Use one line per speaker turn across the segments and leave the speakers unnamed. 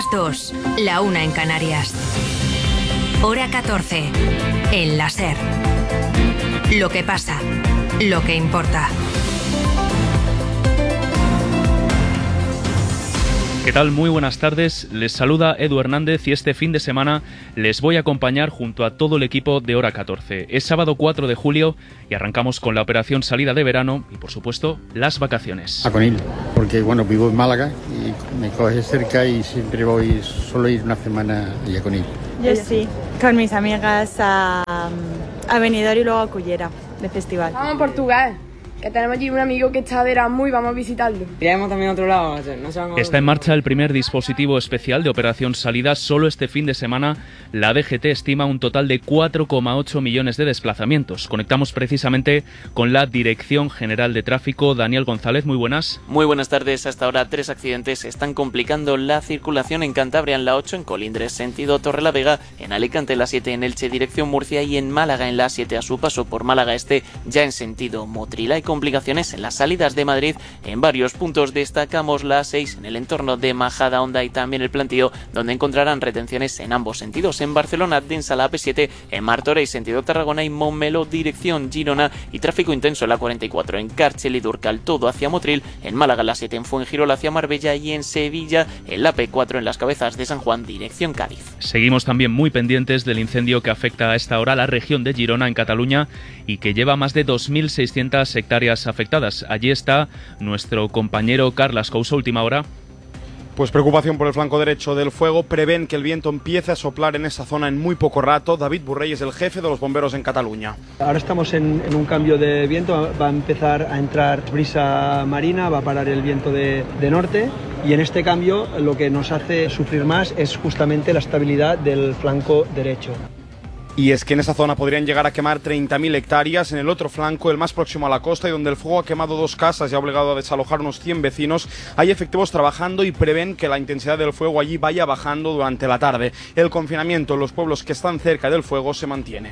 las 2, la 1 en Canarias. Hora 14, en la SER. Lo que pasa, lo que importa.
¿Qué tal? Muy buenas tardes, les saluda Edu Hernández y este fin de semana les voy a acompañar junto a todo el equipo de Hora 14. Es sábado 4 de julio y arrancamos con la operación salida de verano y, por supuesto, las vacaciones.
A Conil, porque vivo en Málaga y me coge cerca y siempre suelo ir una semana a Conil.
Yo sí, con mis amigas a Benidorm y luego a Cullera, de festival.
Vamos a Portugal, que tenemos allí un amigo que está de Erasmus y vamos a visitarlo.
Iremos también a otro lado.
Está en marcha el primer dispositivo especial de operación salida. Solo este fin de semana la DGT estima un total de 4,8 millones de desplazamientos. Conectamos precisamente con la Dirección General de Tráfico. Daniel González, muy buenas.
Muy buenas tardes. Hasta ahora 3 accidentes están complicando la circulación en Cantabria en la 8, en Colindres sentido Torrelavega, en Alicante en la 7, en Elche dirección Murcia y en Málaga en la 7 a su paso por Málaga Este ya en sentido Motril. Hay complicaciones en las salidas de Madrid en varios puntos. Destacamos la 6 en el entorno de Majadahonda y también el Plantío, donde encontrarán retenciones en ambos sentidos. En Barcelona, densa la AP7, en Martorell sentido Tarragona y Montmeló dirección Girona y tráfico intenso en la 44 en Càrcer y Durcal todo hacia Motril, en Málaga la 7 en Fuengirola hacia Marbella y en Sevilla en la P4 en las Cabezas de San Juan dirección Cádiz.
Seguimos también muy pendientes del incendio que afecta a esta hora a la región de Girona en Cataluña y que lleva más de 2.600 hectáreas afectadas. Allí está nuestro compañero Carles Couso, última hora.
Pues preocupación por el flanco derecho del fuego. Prevén que el viento empiece a soplar en esa zona en muy poco rato. David Burrey es el jefe de los bomberos en Cataluña.
Ahora estamos en un cambio de viento. Va a empezar a entrar brisa marina, va a parar el viento de norte. Y en este cambio lo que nos hace sufrir más es justamente la estabilidad del flanco derecho.
Y es que en esa zona podrían llegar a quemar 30.000 hectáreas. En el otro flanco, el más próximo a la costa y donde el fuego ha quemado 2 casas y ha obligado a desalojar unos 100 vecinos, hay efectivos trabajando y prevén que la intensidad del fuego allí vaya bajando durante la tarde. El confinamiento en los pueblos que están cerca del fuego se mantiene.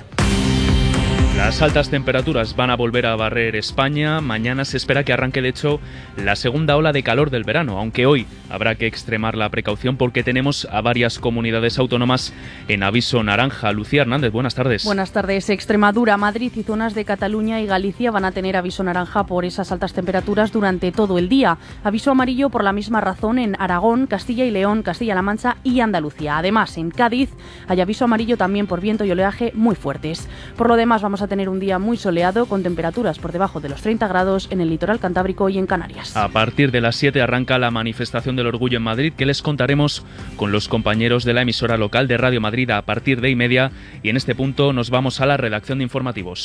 Las altas temperaturas van a volver a barrer España. Mañana se espera que arranque, de hecho, la segunda ola de calor del verano, aunque hoy habrá que extremar la precaución porque tenemos a varias comunidades autónomas en aviso naranja. Lucía Hernández, buenas tardes.
Buenas tardes. Extremadura, Madrid y zonas de Cataluña y Galicia van a tener aviso naranja por esas altas temperaturas durante todo el día. Aviso amarillo por la misma razón en Aragón, Castilla y León, Castilla-La Mancha y Andalucía. Además, en Cádiz hay aviso amarillo también por viento y oleaje muy fuertes. Por lo demás, vamos a tener un día muy soleado con temperaturas por debajo de los 30 grados en el litoral cantábrico y en Canarias.
A partir de las 7 arranca la manifestación del orgullo en Madrid, que les contaremos con los compañeros de la emisora local de Radio Madrid a partir de 1:30, y en este punto nos vamos a la redacción de informativos.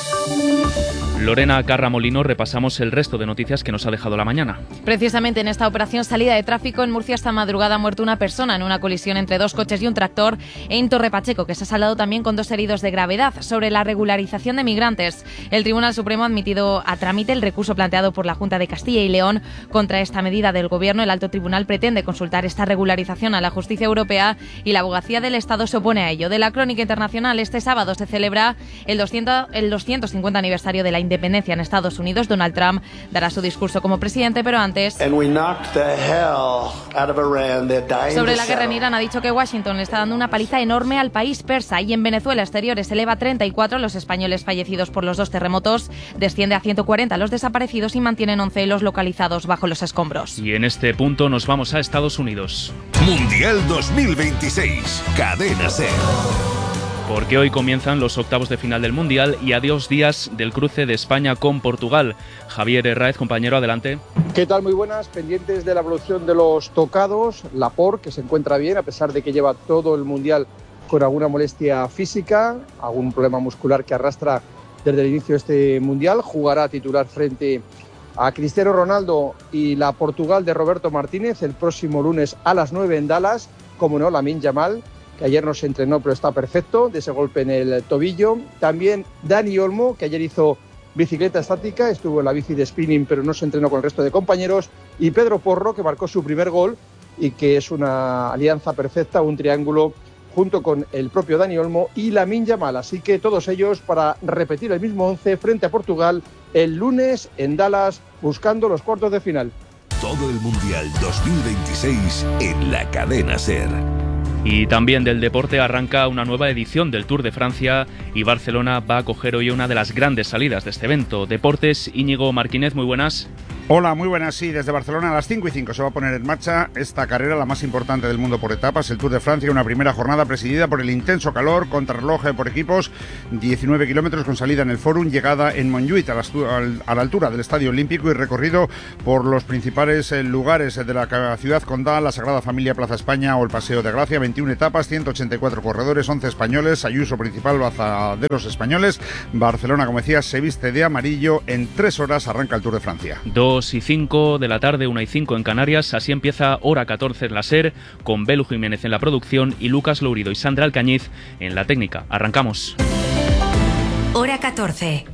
Lorena Carra Molino, repasamos el resto de noticias que nos ha dejado la mañana.
Precisamente en esta operación salida de tráfico en Murcia esta madrugada ha muerto una persona en una colisión entre 2 coches y un tractor en Torre Pacheco, que se ha saldado también con 2 heridos de gravedad. Sobre la regularización de migrantes, el Tribunal Supremo ha admitido a trámite el recurso planteado por la Junta de Castilla y León contra esta medida del Gobierno. El Alto Tribunal pretende consultar esta regularización a la justicia europea y la Abogacía del Estado se opone a ello. De la crónica internacional, este sábado se celebra el 250 aniversario de la independencia en Estados Unidos. Donald Trump dará su discurso como presidente, pero antes, sobre la guerra en Irán, ha dicho que Washington le está dando una paliza enorme al país persa. Y en Venezuela, exteriores eleva a 34 los españoles fallecidos por los 2 terremotos, desciende a 140 los desaparecidos y mantienen 11 los localizados bajo los escombros.
Y en este punto nos vamos a Estados Unidos.
Mundial 2026, Cadena SER.
Porque hoy comienzan los octavos de final del Mundial y a 2 días del cruce de España con Portugal. Javier Herráez, compañero, adelante.
¿Qué tal? Muy buenas. Pendientes de la evolución de los tocados. Laporte, que se encuentra bien, a pesar de que lleva todo el Mundial con alguna molestia física, algún problema muscular que arrastra desde el inicio de este Mundial. Jugará titular frente a Cristiano Ronaldo y la Portugal de Roberto Martínez el próximo lunes a las 9 en Dallas. Como no, Lamine Yamal, que ayer no se entrenó pero está perfecto de ese golpe en el tobillo. También Dani Olmo, que ayer hizo bicicleta estática, estuvo en la bici de spinning pero no se entrenó con el resto de compañeros. Y Pedro Porro, que marcó su primer gol y que es una alianza perfecta, un triángulo junto con el propio Dani Olmo y Lamine Yamal. Así que todos ellos para repetir el mismo 11 frente a Portugal el lunes en Dallas, buscando los cuartos de final.
todo el Mundial 2026 en la cadena SER.
Y también del deporte arranca una nueva edición del Tour de Francia y Barcelona va a acoger hoy una de las grandes salidas de este evento. Deportes, Íñigo Martínez, muy buenas.
Hola, muy buenas. Sí, desde Barcelona a las 5:05 se va a poner en marcha esta carrera, la más importante del mundo por etapas, el Tour de Francia, una primera jornada presidida por el intenso calor, contrarreloj por equipos, 19 kilómetros con salida en el Fórum, llegada en Montjuïc a la altura del Estadio Olímpico y recorrido por los principales lugares de la ciudad condal, la Sagrada Familia, Plaza España o el Paseo de Gracia. 21 etapas, 184 corredores, 11 españoles, Ayuso principal, baza de los españoles. Barcelona, como decía, se viste de amarillo. En 3 horas arranca el Tour de Francia.
2:05 de la tarde, 1:05 en Canarias. Así empieza Hora 14 en la SER, con Belu Jiménez en la producción y Lucas Lourido y Sandra Alcañiz en la técnica. Arrancamos.
Hora 14.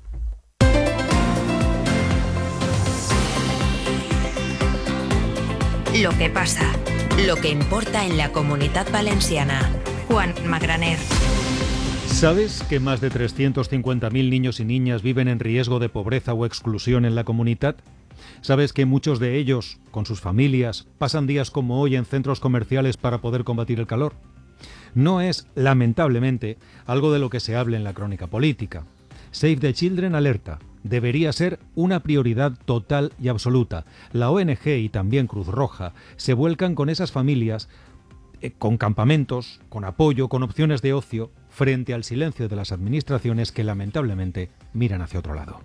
Lo que pasa, lo que importa en la Comunitat Valenciana. Juan Magraner.
¿Sabes que más de 350.000 niños y niñas viven en riesgo de pobreza o exclusión en la comunidad? ¿Sabes que muchos de ellos, con sus familias, pasan días como hoy en centros comerciales para poder combatir el calor? No es, lamentablemente, algo de lo que se hable en la crónica política. Save the Children alerta. Debería ser una prioridad total y absoluta. La ONG y también Cruz Roja se vuelcan con esas familias, con campamentos, con apoyo, con opciones de ocio, frente al silencio de las administraciones que lamentablemente miran hacia otro lado.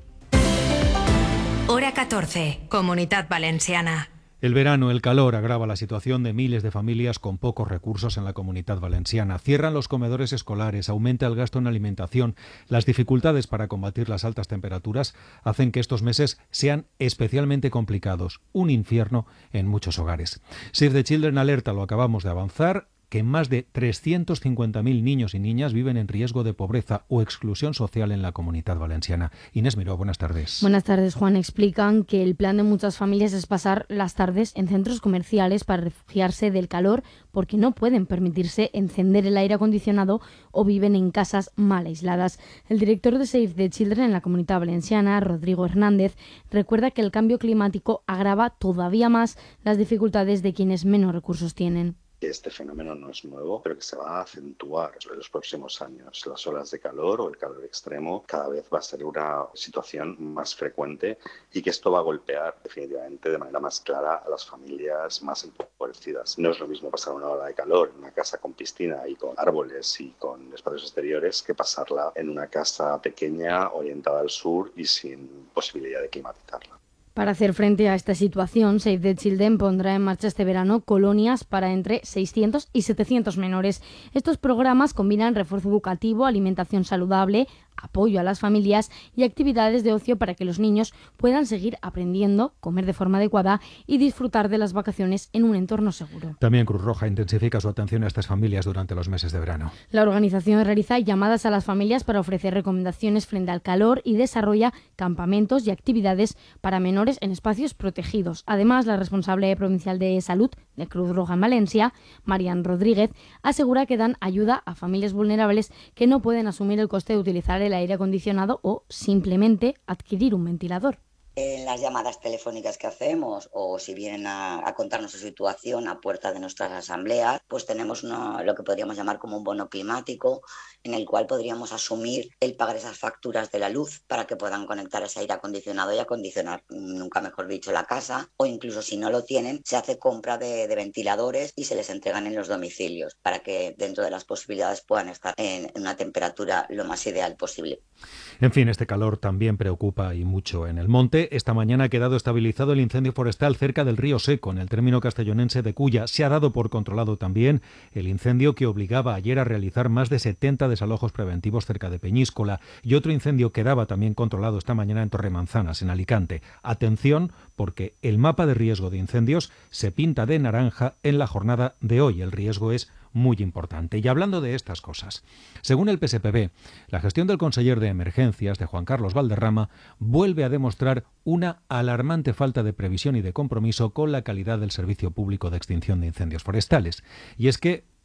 Hora 14, Comunitat Valenciana.
El verano, el calor, agrava la situación de miles de familias con pocos recursos en la Comunitat Valenciana. Cierran los comedores escolares, aumenta el gasto en alimentación. Las dificultades para combatir las altas temperaturas hacen que estos meses sean especialmente complicados. Un infierno en muchos hogares. Save the Children alerta, lo acabamos de avanzar, que más de 350.000 niños y niñas viven en riesgo de pobreza o exclusión social en la Comunitat Valenciana. Inés Miró, buenas tardes.
Buenas tardes, Juan. Explican que el plan de muchas familias es pasar las tardes en centros comerciales para refugiarse del calor porque no pueden permitirse encender el aire acondicionado o viven en casas mal aisladas. El director de Save the Children en la Comunitat Valenciana, Rodrigo Hernández, recuerda que el cambio climático agrava todavía más las dificultades de quienes menos recursos tienen.
Este fenómeno no es nuevo, pero que se va a acentuar en los próximos años. Las olas de calor o el calor extremo cada vez va a ser una situación más frecuente y que esto va a golpear definitivamente de manera más clara a las familias más empobrecidas. No es lo mismo pasar una ola de calor en una casa con piscina y con árboles y con espacios exteriores que pasarla en una casa pequeña orientada al sur y sin posibilidad de climatizarla.
Para hacer frente a esta situación, Save the Children pondrá en marcha este verano colonias para entre 600 y 700 menores. Estos programas combinan refuerzo educativo, alimentación saludable, apoyo a las familias y actividades de ocio para que los niños puedan seguir aprendiendo, comer de forma adecuada y disfrutar de las vacaciones en un entorno seguro.
También Cruz Roja intensifica su atención a estas familias durante los meses de verano.
La organización realiza llamadas a las familias para ofrecer recomendaciones frente al calor y desarrolla campamentos y actividades para menores en espacios protegidos. Además, la responsable provincial de salud de Cruz Roja en Valencia, Marian Rodríguez, asegura que dan ayuda a familias vulnerables que no pueden asumir el coste de utilizar el aire acondicionado o simplemente adquirir un ventilador.
En las llamadas telefónicas que hacemos o si vienen a contarnos su situación a puerta de nuestras asambleas, pues tenemos lo que podríamos llamar como un bono climático en el cual podríamos asumir el pagar esas facturas de la luz para que puedan conectar ese aire acondicionado y acondicionar, nunca mejor dicho, la casa, o incluso si no lo tienen, se hace compra de ventiladores y se les entregan en los domicilios para que dentro de las posibilidades puedan estar en una temperatura lo más ideal posible.
En fin, este calor también preocupa y mucho en el monte. Esta mañana ha quedado estabilizado el incendio forestal cerca del río Seco, en el término castellonense de Culla. Se ha dado por controlado también el incendio que obligaba ayer a realizar más de 70 desalojos preventivos cerca de Peñíscola y otro incendio quedaba también controlado esta mañana en Torremanzanas, en Alicante. Atención, porque el mapa de riesgo de incendios se pinta de naranja en la jornada de hoy. El riesgo es muy importante. Y hablando de estas cosas, según el PSPB, la gestión del conseller de Emergencias, de Juan Carlos Valderrama, vuelve a demostrar una alarmante falta de previsión y de compromiso con la calidad del servicio público de extinción de incendios forestales. Y es que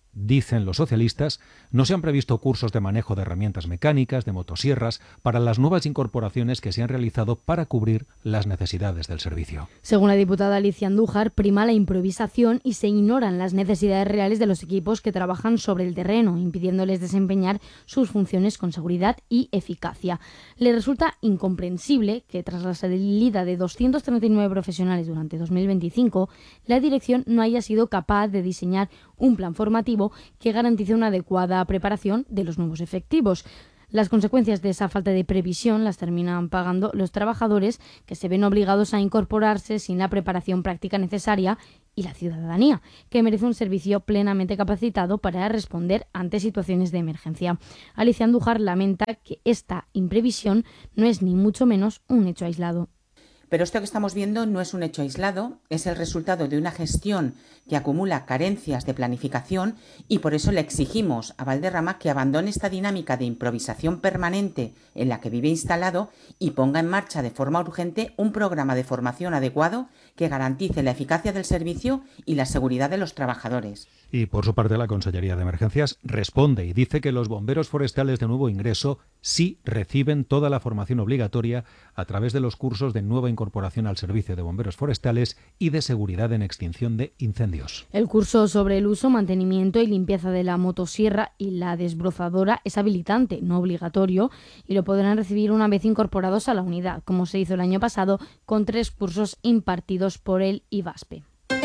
dicen los socialistas, no se han previsto cursos de manejo de herramientas mecánicas, de motosierras, para las nuevas incorporaciones que se han realizado para cubrir las necesidades del servicio.
Según la diputada Alicia Andújar, prima la improvisación y se ignoran las necesidades reales de los equipos que trabajan sobre el terreno, impidiéndoles desempeñar sus funciones con seguridad y eficacia. Le resulta incomprensible que tras la salida de 239 profesionales durante 2025, la dirección no haya sido capaz de diseñar un plan formativo que garantice una adecuada preparación de los nuevos efectivos. Las consecuencias de esa falta de previsión las terminan pagando los trabajadores, que se ven obligados a incorporarse sin la preparación práctica necesaria, y la ciudadanía, que merece un servicio plenamente capacitado para responder ante situaciones de emergencia. Alicia Andújar lamenta que esta imprevisión no es ni mucho menos un hecho aislado.
Pero esto que estamos viendo no es un hecho aislado, es el resultado de una gestión que acumula carencias de planificación y por eso le exigimos a Valderrama que abandone esta dinámica de improvisación permanente en la que vive instalado y ponga en marcha de forma urgente un programa de formación adecuado que garantice la eficacia del servicio y la seguridad de los trabajadores.
Y por su parte la Consellería de Emergencias responde y dice que los bomberos forestales de nuevo ingreso sí reciben toda la formación obligatoria a través de los cursos de nueva incorporación al servicio de bomberos forestales y de seguridad en extinción de incendios.
El curso sobre el uso, mantenimiento y limpieza de la motosierra y la desbrozadora es habilitante, no obligatorio, y lo podrán recibir una vez incorporados a la unidad, como se hizo el año pasado con 3 cursos impartidos por el IVASPE.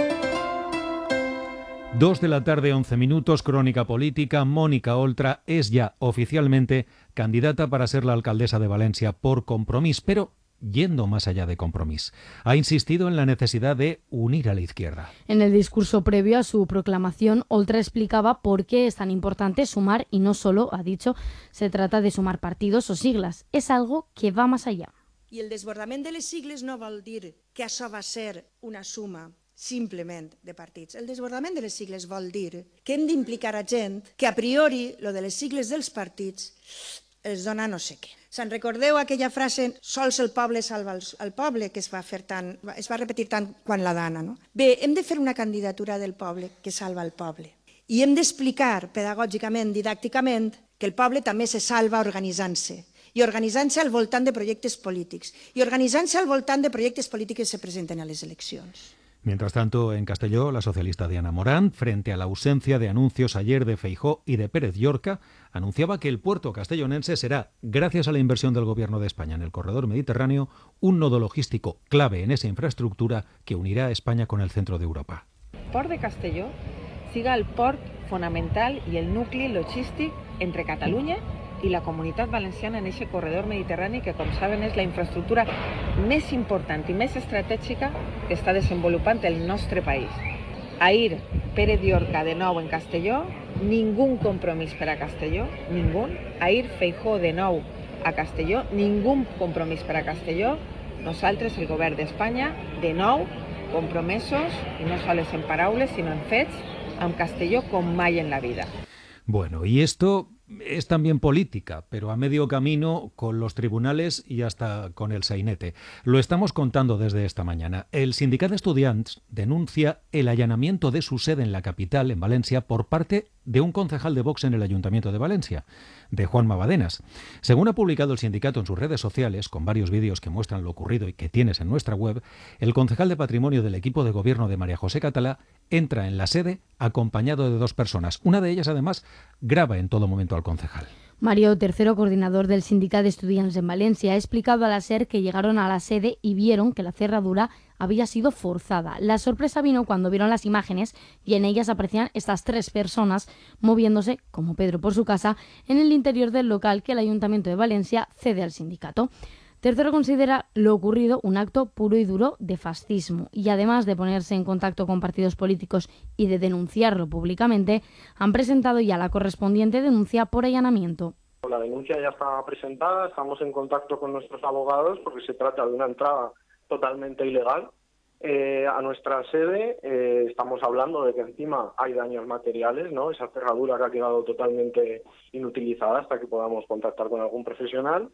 2 de la tarde, 11 minutos, crónica política. Mónica Oltra es ya oficialmente candidata para ser la alcaldesa de Valencia por Compromís, pero yendo más allá de Compromís. Ha insistido en la necesidad de unir a la izquierda.
En el discurso previo a su proclamación, Oltra explicaba por qué es tan importante sumar y no solo, ha dicho, se trata de sumar partidos o siglas. Es algo que va más allá.
I el desbordament de les sigles no vol dir que això va ser una suma simplement de partits. El desbordament de les sigles vol dir que hem d'implicar a gent que a priori lo de les sigles dels partits els dona no sé què. Se'n recordeu aquella frase sols el poble salva el poble, que es va repetir tant quan la Dana, no? Bé, hem de fer una candidatura del poble que salva el poble. I hem d'explicar pedagògicament, didàcticament, que el poble també se salva organitzant-se. I organitzant-se al voltant de projectes polítics. I organitzant-se al voltant de projectes polítics que se presenten a les eleccions.
Mientras tanto, en Castelló, la socialista Diana Morán, frente a la ausencia de anuncios ayer de Feijóo y de Pérez Llorca, anunciaba que el puerto castellonense será, gracias a la inversión del Gobierno de España en el corredor mediterráneo, un nodo logístico clave en esa infraestructura que unirá a España con el centro de Europa.
Port de Castelló siga el port fonamental i el nucli logístic entre Catalunya i la Comunitat Valenciana en aquest corredor mediterrani que, com saben, és la infraestructura més important i més estratègica que està desenvolupant el nostre país. Ahir, Pérez Llorca de nou en Castelló, ningú compromís per a Castelló, ningú. Ahir, Feijóo de nou a Castelló, ningú compromís per a Castelló. Nosaltres, el govern d'Espanya, de nou, compromesos, i no sols en paraules, sinó en fets, amb Castelló com mai en la vida.
Bueno, y esto es también política, pero a medio camino con los tribunales y hasta con el sainete. Lo estamos contando desde esta mañana. El Sindicat d'Estudiants denuncia el allanamiento de su sede en la capital, en Valencia, por parte de un concejal de Vox en el Ayuntamiento de Valencia, de Juanma Badenas. Según ha publicado el sindicato en sus redes sociales, con varios vídeos que muestran lo ocurrido y que tienes en nuestra web, el concejal de Patrimonio del equipo de gobierno de María José Catalá entra en la sede acompañado de 2 personas. Una de ellas, además, graba en todo momento al concejal.
Mario III, coordinador del Sindicat d'Estudiants en Valencia, ha explicado a la SER que llegaron a la sede y vieron que la cerradura había sido forzada. La sorpresa vino cuando vieron las imágenes y en ellas aparecían estas 3 personas moviéndose, como Pedro por su casa, en el interior del local que el Ayuntamiento de Valencia cede al sindicato. Tercero considera lo ocurrido un acto puro y duro de fascismo y además de ponerse en contacto con partidos políticos y de denunciarlo públicamente, han presentado ya la correspondiente denuncia por allanamiento.
La denuncia ya está presentada, estamos en contacto con nuestros abogados porque se trata de una entrada totalmente ilegal a nuestra sede. Estamos hablando de que encima hay daños materiales, ¿no? Esa cerradura que ha quedado totalmente inutilizada hasta que podamos contactar con algún profesional.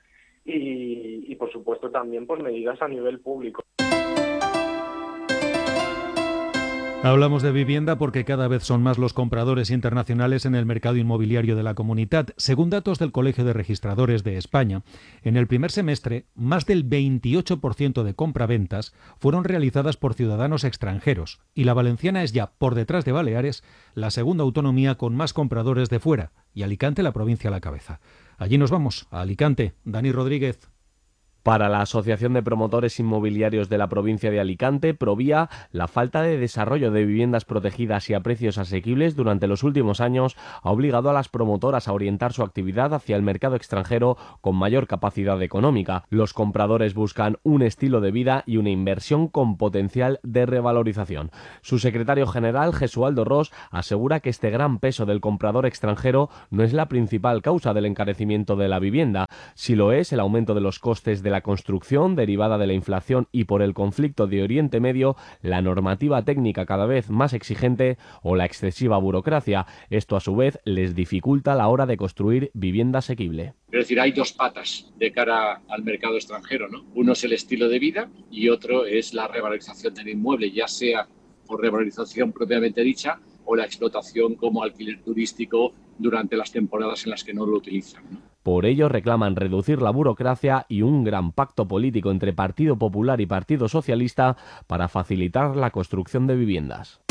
Y por supuesto también pues medidas a nivel público.
Hablamos de vivienda porque cada vez son más los compradores internacionales en el mercado inmobiliario de la Comunidad. Según datos del Colegio de Registradores de España, en el primer semestre, más del 28% de compraventas fueron realizadas por ciudadanos extranjeros y la valenciana es ya, por detrás de Baleares, la segunda autonomía con más compradores de fuera y Alicante la provincia a la cabeza. Allí nos vamos, a Alicante. Dani Rodríguez.
Para la Asociación de Promotores Inmobiliarios de la provincia de Alicante, Provía, la falta de desarrollo de viviendas protegidas y a precios asequibles durante los últimos años ha obligado a las promotoras a orientar su actividad hacia el mercado extranjero con mayor capacidad económica. Los compradores buscan un estilo de vida y una inversión con potencial de revalorización. Su secretario general, Jesualdo Ros, asegura que este gran peso del comprador extranjero no es la principal causa del encarecimiento de la vivienda. Si lo es, el aumento de los costes de la construcción derivada de la inflación y por el conflicto de Oriente Medio, la normativa técnica cada vez más exigente o la excesiva burocracia. Esto a su vez les dificulta a la hora de construir vivienda asequible.
Es decir, hay dos patas de cara al mercado extranjero, ¿no? Uno es el estilo de vida y otro es la revalorización del inmueble, ya sea por revalorización propiamente dicha o la explotación como alquiler turístico durante las temporadas en las que no lo utilizan, ¿no?
Por ello reclaman reducir la burocracia y un gran pacto político entre Partido Popular y Partido Socialista para facilitar la construcción de viviendas.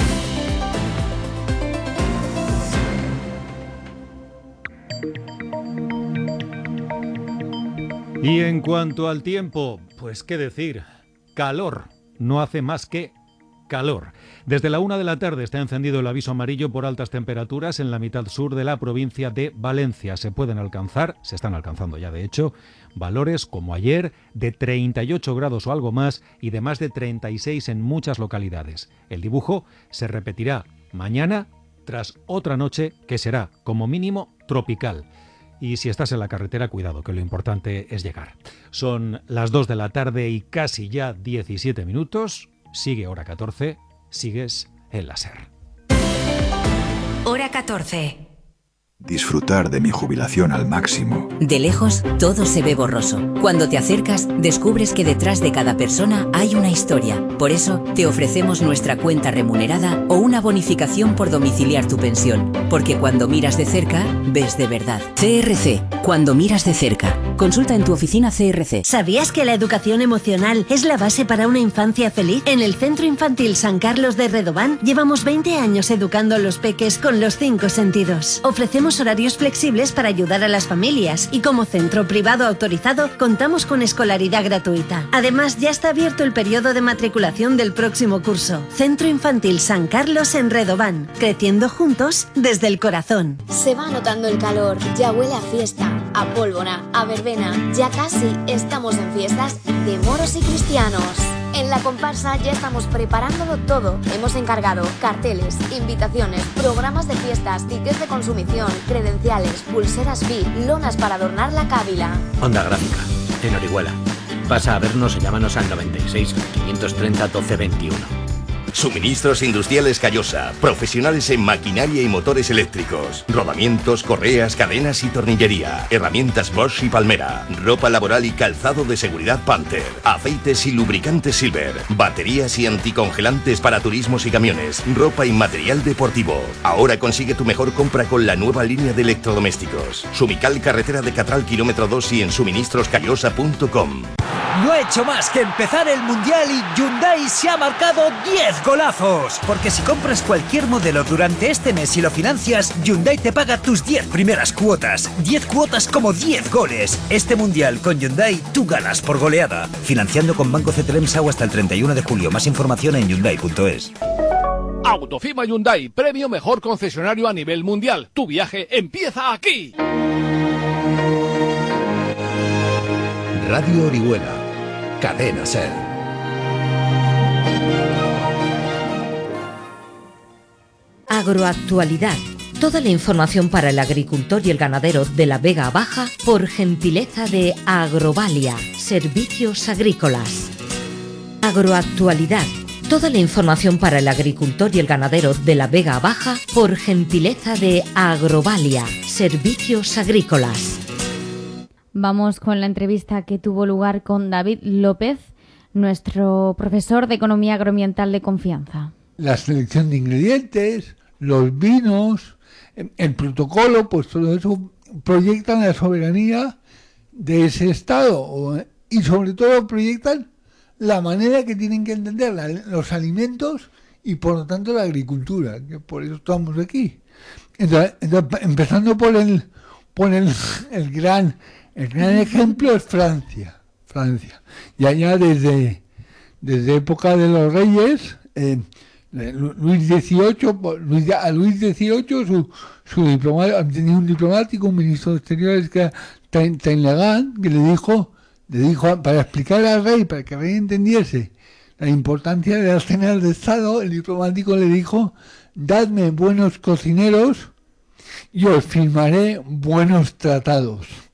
Y en cuanto al tiempo, pues qué decir, calor, no hace más que calor. Desde la 1 de la tarde está encendido el aviso amarillo por altas temperaturas en la mitad sur de la provincia de Valencia. Se están alcanzando ya de hecho, valores como ayer de 38 grados o algo más y de más de 36 en muchas localidades. El dibujo se repetirá mañana tras otra noche que será como mínimo tropical. Y si estás en la carretera, cuidado, que lo importante es llegar. Son las 2 de la tarde y casi ya 17 minutos. Sigue Hora 14, sigues en la SER.
Hora 14.
Disfrutar de mi jubilación al máximo.
De lejos, todo se ve borroso. Cuando te acercas, descubres que detrás de cada persona hay una historia. Por eso, te ofrecemos nuestra cuenta remunerada o una bonificación por domiciliar tu pensión. Porque cuando miras de cerca, ves de verdad. CRC, cuando miras de cerca. Consulta en tu oficina CRC.
¿Sabías que la educación emocional es la base para una infancia feliz? En el Centro Infantil San Carlos de Redován llevamos 20 años educando a los peques con los 5 sentidos. Ofrecemos horarios flexibles para ayudar a las familias y como centro privado autorizado contamos con escolaridad gratuita. Además, ya está abierto el periodo de matriculación del próximo curso. Centro Infantil San Carlos en Redován, creciendo juntos desde el corazón.
Se va notando el calor, ya huele a fiesta, a pólvora, a verbena. Ya casi estamos en fiestas de moros y cristianos. En la comparsa ya estamos preparándolo todo. Hemos encargado carteles, invitaciones, programas de fiestas, tickets de consumición, credenciales, pulseras VIP, lonas para adornar la cábila.
Onda Gráfica, en Orihuela. Pasa a vernos y llámanos al 96 530 1221.
Suministros Industriales Callosa, profesionales en maquinaria y motores eléctricos, rodamientos, correas, cadenas y tornillería, herramientas Bosch y Palmera, ropa laboral y calzado de seguridad Panther, aceites y lubricantes Silver, baterías y anticongelantes para turismos y camiones, ropa y material deportivo. Ahora consigue tu mejor compra con la nueva línea de electrodomésticos. Sumical, carretera de Catral, kilómetro 2 y en suministroscallosa.com.
No ha hecho más que empezar el Mundial y Hyundai se ha marcado 10 golazos. Porque si compras cualquier modelo durante este mes y lo financias, Hyundai te paga tus 10 primeras cuotas. 10 cuotas como 10 goles. Este Mundial con Hyundai tú ganas por goleada. Financiando con Banco CTLM-SAU hasta el 31 de julio. Más información en Hyundai.es.
Autofima Hyundai, premio mejor concesionario a nivel mundial. Tu viaje empieza aquí.
Radio Orihuela, Cadena SER.
Agroactualidad. Toda la información para el agricultor y el ganadero de la Vega Baja por gentileza de Agrovalia, Servicios Agrícolas. Agroactualidad. Toda la información para el agricultor y el ganadero de la Vega Baja por gentileza de Agrovalia, Servicios Agrícolas.
Vamos con la entrevista que tuvo lugar con David López, nuestro profesor de Economía Agroambiental de confianza.
la selección de ingredientes, los vinos, el protocolo, pues todo eso proyectan la soberanía de ese Estado y sobre todo proyectan la manera que tienen que entender los alimentos y por lo tanto la agricultura, que por eso estamos aquí. Entonces empezando por el gran ejemplo es Francia. Y allá desde época de los reyes, Luis XVIII, su diplomático, tenía un diplomático, un ministro de Exteriores que era Talleyrand, que le dijo para explicarle al rey, para que el rey entendiese la importancia de las cenas de Estado, el diplomático le dijo: dadme buenos cocineros y os firmaré buenos tratados.